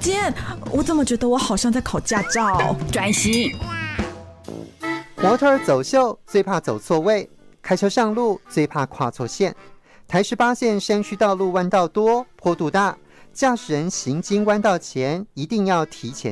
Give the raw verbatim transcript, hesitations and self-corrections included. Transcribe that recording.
间，我怎么觉得我好像在考驾照？ 专心。 模特儿走秀最怕走错位，开车上路最怕跨错线。台十八线山区道路弯道多，坡度大，驾驶人行经弯道前一定要提前